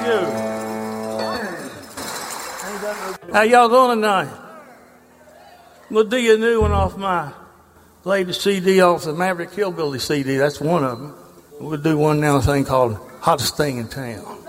you. How y'all doing tonight? We'll do you a new one off my latest CD, off the Maverick Hillbilly CD. That's one of them. We'll do one now, a thing called Hottest Thing in Town.